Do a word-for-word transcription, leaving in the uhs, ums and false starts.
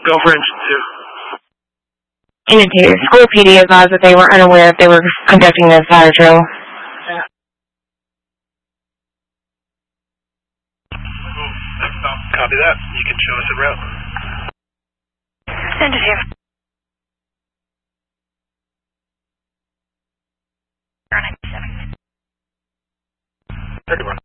Go for engine two. Engine two. School P D advised that they were unaware if they were conducting this fire drill. Yeah. Copy that. You can show us a route. Engine two. thirty-one.